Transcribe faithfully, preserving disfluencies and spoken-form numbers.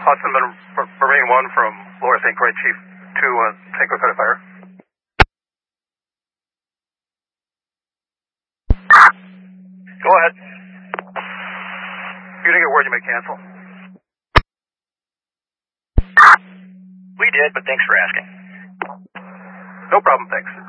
Hudson Marine one from Lower Saint Croix, Chief to uh, Saint Croix County Fire. Go ahead. If you didn't get word, you may cancel. We did, but thanks for asking. No problem, thanks.